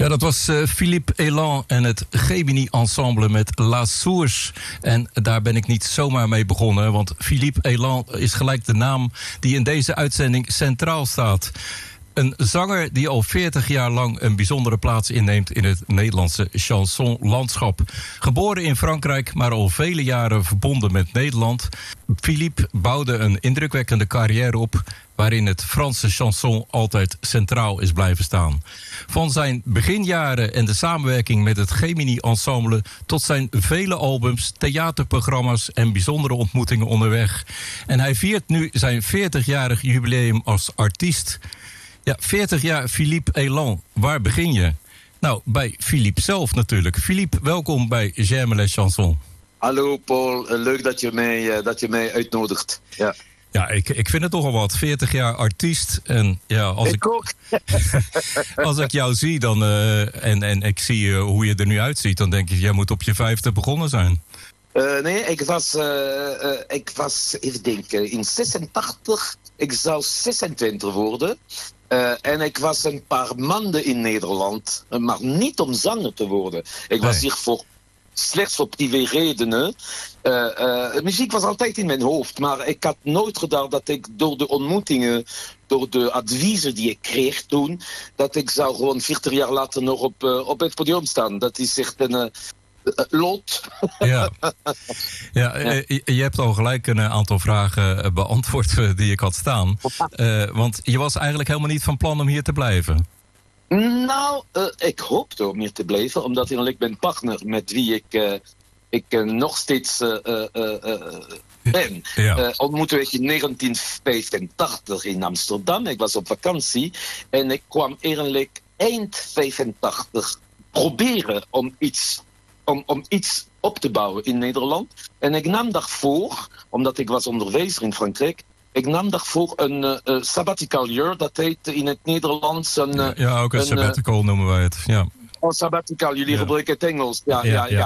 Ja, dat was Philippe Elan en het Gemini Ensemble met La Source. En daar ben ik niet zomaar mee begonnen, want Philippe Elan is gelijk de naam die in deze uitzending centraal staat. Een zanger die al 40 jaar lang een bijzondere plaats inneemt in het Nederlandse chansonlandschap. Geboren in Frankrijk, maar al vele jaren verbonden met Nederland. Philippe bouwde een indrukwekkende carrière op, waarin het Franse chanson altijd centraal is blijven staan. Van zijn beginjaren en de samenwerking met het Gemini Ensemble tot zijn vele albums, theaterprogramma's en bijzondere ontmoetingen onderweg. En hij viert nu zijn 40-jarig jubileum als artiest. Ja, 40 jaar Philippe Elan. Waar begin je? Nou, bij Philippe zelf natuurlijk. Philippe, welkom bij J'aime les chansons. Hallo Paul, leuk dat je mij uitnodigt. Ja. Ja, ik vind het toch al wat. 40 jaar artiest. En ja, ik ook. Als ik jou zie dan, en ik zie hoe je er nu uitziet, dan denk ik, jij moet op je 50 begonnen zijn. Nee, ik was, even denken, in 86, ik zou 26 worden. En ik was een paar maanden in Nederland, maar niet om zanger te worden. Ik was hier slechts voor privéredenen. Muziek was altijd in mijn hoofd, maar ik had nooit gedacht dat ik door de ontmoetingen, door de adviezen die ik kreeg toen, dat ik zou gewoon 40 jaar later nog op het podium staan. Dat is echt een lot. Ja. Je hebt al gelijk een aantal vragen beantwoord die ik had staan. Want je was eigenlijk helemaal niet van plan om hier te blijven. Nou, ik hoopte om hier te blijven, omdat ik mijn partner, met wie ik nog steeds ben, ontmoette ik in 1985 in Amsterdam. Ik was op vakantie en ik kwam eigenlijk eind 85 proberen om iets op te bouwen in Nederland. En ik nam daarvoor, omdat ik was onderwijzer in Frankrijk, ik nam daarvoor een sabbatical year, dat heet in het Nederlands een... ja, ook een sabbatical noemen wij het, ja. Oh, sabbatical, jullie gebruiken het Engels. Ja.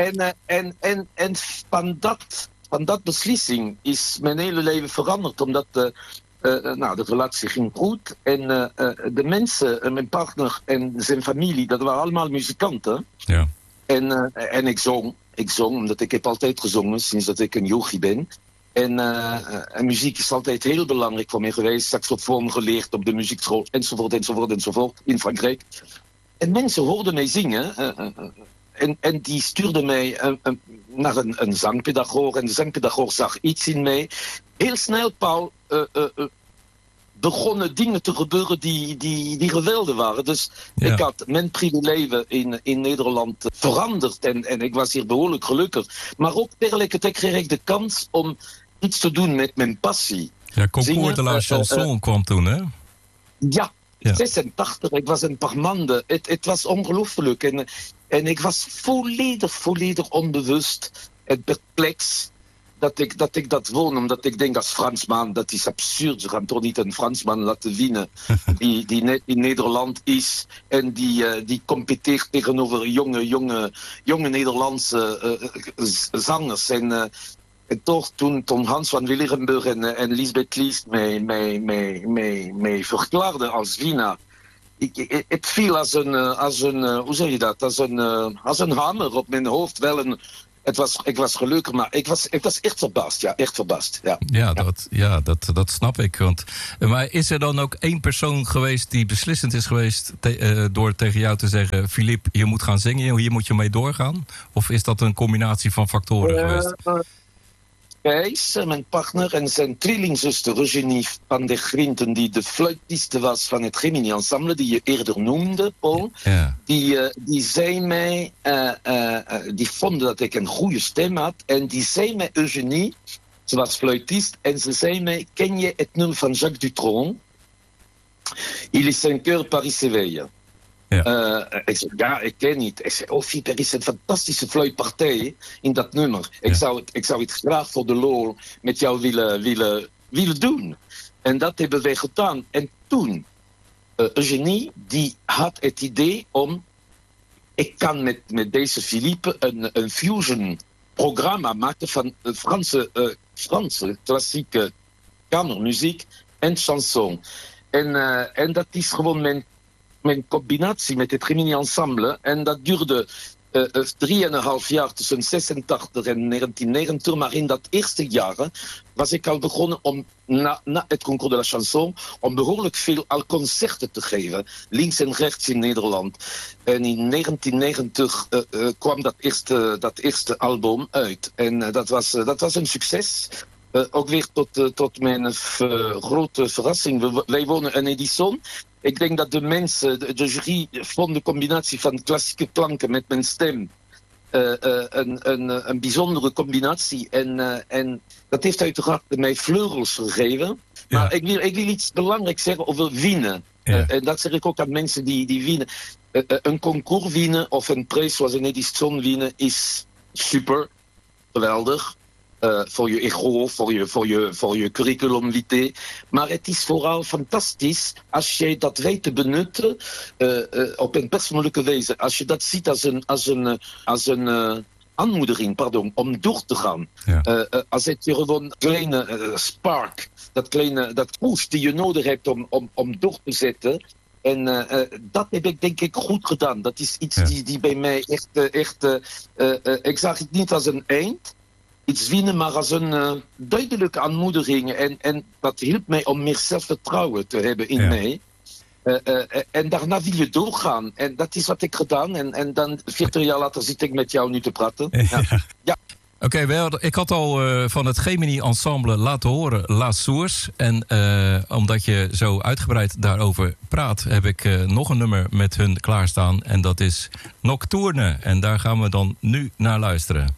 En van dat beslissing is mijn hele leven veranderd, omdat de relatie ging goed. En de mensen, mijn partner en zijn familie, dat waren allemaal muzikanten. Ja. En ik zong, omdat ik heb altijd gezongen sinds dat ik een yogi ben. En muziek is altijd heel belangrijk voor mij geweest. Saxofoon geleerd op de muziekschool, enzovoort in Frankrijk. En mensen hoorden mij zingen. En die stuurden mij naar een zangpedagoog. En de zangpedagoog zag iets in mij. Heel snel, Paul, begonnen dingen te gebeuren die geweldig waren. Dus ik had mijn privéleven in Nederland veranderd. En ik was hier behoorlijk gelukkig. Maar ook tegelijkertijd kreeg ik de kans om iets te doen met mijn passie. Ja, Concours de la Chanson kwam toen, hè? Ja. 86, ik was een paar maanden. Het was ongelooflijk. En ik was volledig onbewust en perplex dat ik dat won. Omdat ik denk als Fransman, dat is absurd. Ze gaan toch niet een Fransman laten winnen die net in Nederland is. En die competeert tegenover jonge Nederlandse zangers. En toch, toen Hans van Willigenburg en Lisbeth Liest mij verklaarden als winnaar, het viel als een hoe zeg je dat? Als een hamer op mijn hoofd. Ik was gelukkig, maar ik was echt verbaasd. Ja, echt verbaasd. Dat snap ik. Maar is er dan ook één persoon geweest die beslissend is geweest door tegen jou te zeggen, Philippe, je moet gaan zingen, hier moet je mee doorgaan? Of is dat een combinatie van factoren geweest? Gijs, mijn partner, en zijn tweelingzuster Eugenie van der Grinten, die de fluitiste was van het Gemini Ensemble, die je eerder noemde, Paul. Ja. Die zei mij, die vonden dat ik een goede stem had, en die zei mij, Eugenie, ze was fluitist, en ze zei mij, ken je het nummer van Jacques Dutronc? Il est 5 heures Paris-Séveille. Ja. Ik zei, ja, ik ken niet. Ik zei, Philippe, er is een fantastische fluitpartij in dat nummer. Ik zou het graag voor de lol met jou willen doen. En dat hebben wij gedaan. En toen, Eugenie, die had het idee om, ik kan met deze Philippe een fusion programma maken van Franse klassieke kamermuziek en chanson. En dat is gewoon mijn mijn combinatie met het Gemini Ensemble. En dat duurde 3,5 jaar tussen 86 en 1990. Maar in dat eerste jaar was ik al begonnen om na het Concours de la Chanson om behoorlijk veel al concerten te geven. Links en rechts in Nederland. En in 1990 kwam dat eerste album uit. En dat was een succes. Ook weer tot mijn grote verrassing. Wij wonen in Edison. Ik denk dat de mensen, de jury, vond de combinatie van klassieke klanken met mijn stem een bijzondere combinatie. En dat heeft uiteraard mij vleugels gegeven. Ja. Maar ik wil iets belangrijks zeggen over winnen. Ja. En dat zeg ik ook aan mensen die winnen. Een concours winnen of een prijs zoals een Edison winnen is super, geweldig. Voor je ego, voor je curriculum vitae. Maar het is vooral fantastisch als je dat weet te benutten op een persoonlijke wijze. Als je dat ziet als een aanmoediging, om door te gaan. Ja. Als het je gewoon kleine spark, dat boost die je nodig hebt om door te zetten. En dat heb ik denk ik goed gedaan. Dat is iets die bij mij echt ik zag het niet als een eind. Iets winnen, maar als een duidelijke aanmoediging. En dat hielp mij om meer zelfvertrouwen te hebben in mij. En daarna wil je doorgaan. En dat is wat ik gedaan. En dan 40 jaar later zit ik met jou nu te praten. Ja. Oké, ik had al van het Gemini Ensemble laten horen La Source. En omdat je zo uitgebreid daarover praat, heb ik nog een nummer met hun klaarstaan. En dat is Nocturne. En daar gaan we dan nu naar luisteren.